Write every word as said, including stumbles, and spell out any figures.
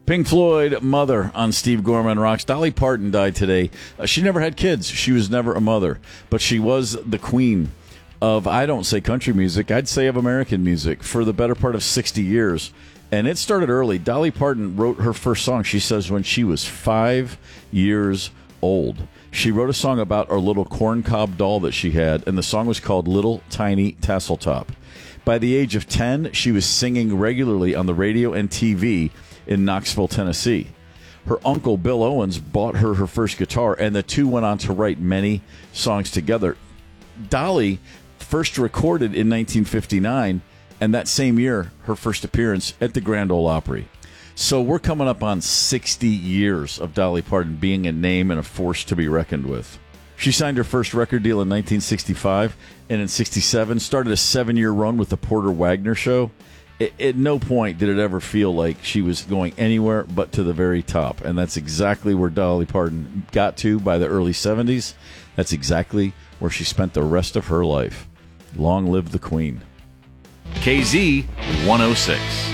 Pink Floyd, Mother on Steve Gorman Rocks. Dolly Parton died today. Uh, she never had kids. She was never a mother, but she was the queen of, I don't say country music, I'd say of American music for the better part of sixty years. And it started early. Dolly Parton wrote her first song, she says, when she was five years old. She wrote a song about a little corncob doll that she had, and the song was called Little Tiny Tasseltop. By the age of ten, she was singing regularly on the radio and T V in Knoxville, Tennessee. Her uncle, Bill Owens, bought her her first guitar, and the two went on to write many songs together. Dolly first recorded in nineteen fifty-nine, and that same year, her first appearance at the Grand Ole Opry. So we're coming up on sixty years of Dolly Parton being a name and a force to be reckoned with. She signed her first record deal in nineteen sixty-five, and in sixty-seven started a seven-year run with the Porter Wagner Show. At no point did it ever feel like she was going anywhere but to the very top. And that's exactly where Dolly Parton got to by the early seventies. That's exactly where she spent the rest of her life. Long live the Queen. K Z one oh six.